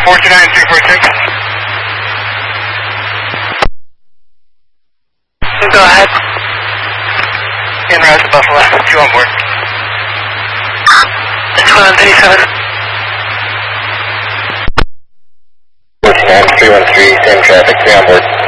429-346. Go ahead. En route to Buffalo, 2 on board. It's 137. 49313, same traffic, 3 on board.